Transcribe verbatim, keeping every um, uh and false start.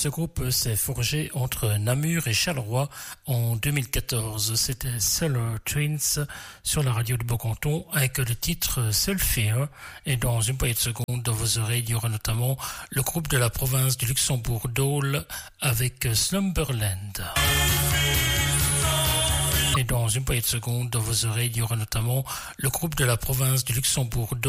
Ce groupe s'est forgé entre Namur et Charleroi en deux mille quatorze. C'était Solar Twins sur la radio du Beau-Canton avec le titre Sulfur. Et dans une poignée de secondes, dans vos oreilles, il y aura notamment le groupe de la province du Luxembourg, Dole, avec Slumberland. Et dans une poignée de secondes, dans vos oreilles, il y aura notamment le groupe de la province du Luxembourg,